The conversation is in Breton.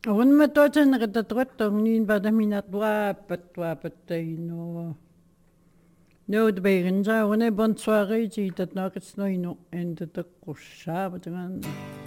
Orunma toatanaqatatuattorn niin padaminatuapattuapatteino. Noud beigensa one bonsoiriti tatnaqitsnoino enteteqqussaavatagan.